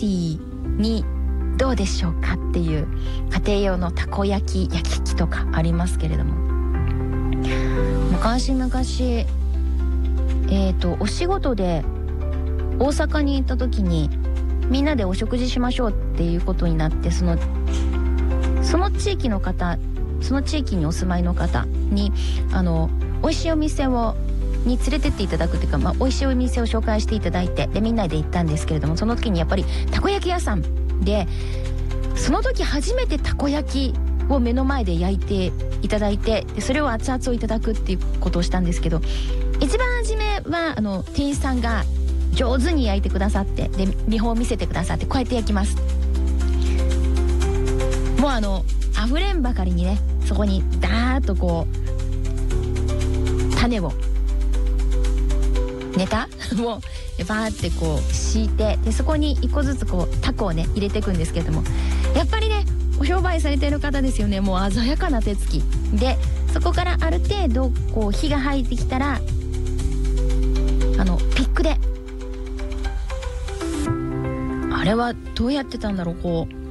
ィーにどうでしょうかっていう家庭用のたこ焼き器とかありますけれども、昔お仕事で大阪に行った時にみんなでお食事しましょうっていうことになって、その地域の方、その地域にお住まいの方に美味しいお店に連れてっていただくっていうか、美味しいお店を紹介していただいて、でみんなで行ったんですけれども、その時にやっぱりたこ焼き屋さんで、その時初めてたこ焼きを目の前で焼いていただいて、でそれを熱々をいただくっていうことをしたんですけど、一番初めは店員さんが上手に焼いてくださって、で見本を見せてくださって、こうやって焼きます。もう溢れんばかりにね、そこにダーッとこう種をネタをバーってこう敷いて、でそこに一個ずつこうタコをね入れていくんですけれども、やっぱりねお商売されている方ですよね。もう鮮やかな手つきで、そこからある程度こう火が入ってきたらピックで、あれはどうやってたんだろう、こう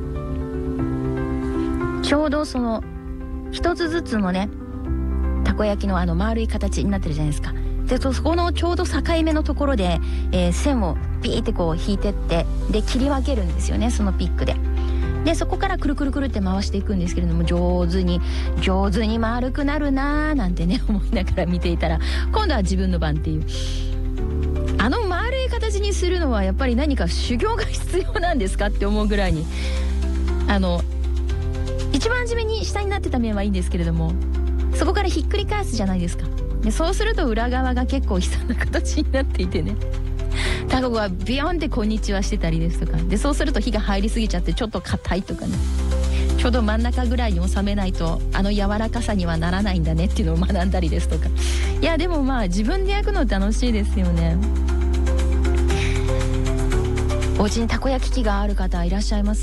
ちょうどその一つずつのねたこ焼きの丸い形になってるじゃないですか。でそこのちょうど境目のところで、線をビーってこう引いてって、で切り分けるんですよね、そのピックで。でそこからくるくるくるって回していくんですけれども、上手に丸くなるなーなんてね思いながら見ていたら、今度は自分の番っていう、丸い形にするのはやっぱり何か修行が必要なんですかって思うぐらいに、一番初めに下になってた面はいいんですけれども、そこからひっくり返すじゃないですか。でそうすると裏側が結構悲惨な形になっていてね、タコがビヨンってこんにちはしてたりですとかで、そうすると火が入りすぎちゃってちょっと硬いとかね、ちょうど真ん中ぐらいに収めないと柔らかさにはならないんだねっていうのを学んだりですとか。いやでも自分で焼くの楽しいですよね。お家にたこ焼き器がある方いらっしゃいます？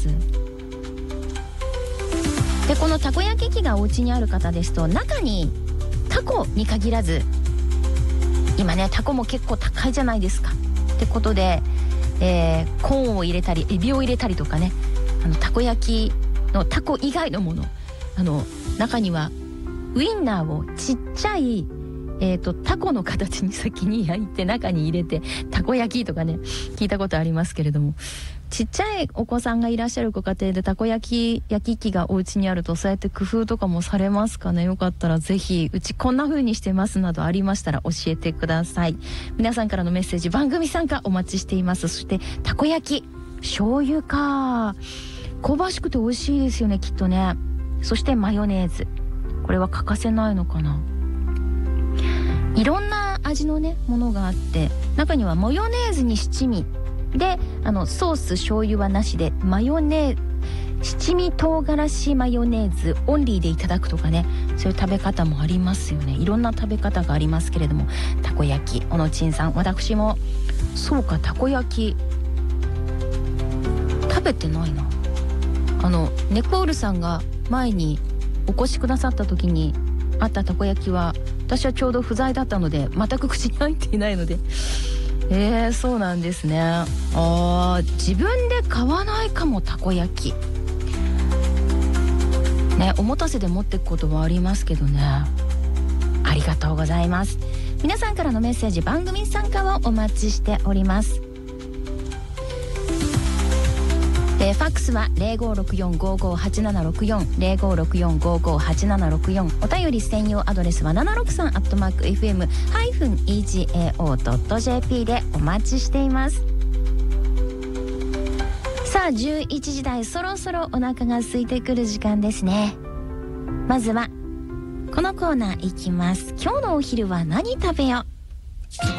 でこのたこ焼き器がお家にある方ですと、中にタコに限らず、今ねタコも結構高いじゃないですかってことで、コーンを入れたりエビを入れたりとかね、たこ焼きのタコ以外のもの、中にはウインナーをちっちゃい、タコの形に先に焼いて中に入れてたこ焼きとかね聞いたことありますけれども、ちっちゃいお子さんがいらっしゃるご家庭でたこ焼き器がお家にあると、そうやって工夫とかもされますかね。よかったらぜひ、うちこんな風にしてますなどありましたら教えてください。皆さんからのメッセージ、番組参加お待ちしています。そしてたこ焼き醤油か、香ばしくて美味しいですよねきっとね。そしてマヨネーズ、これは欠かせないのかな。いろんな味のねものがあって、中にはマヨネーズに七味でソース醤油はなしで七味唐辛子マヨネーズオンリーでいただくとかね、そういう食べ方もありますよね。いろんな食べ方がありますけれども、たこ焼き、小野珍さん、私もそうか、たこ焼き食べてないな。ネコールさんが前にお越しくださった時にあったたこ焼きは、私はちょうど不在だったので全く口に入っていないので、そうなんですね。自分で買わないかも、たこ焼きね。おもたせで持っていくことはありますけどね。ありがとうございます。皆さんからのメッセージ、番組参加をお待ちしております。ファックスは 0564558764 0564558764、お便り専用アドレスは 763@fm-egao.jp でお待ちしています。さあ11時台、そろそろお腹が空いてくる時間ですね。まずはこのコーナーいきます。今日のお昼は何食べよう。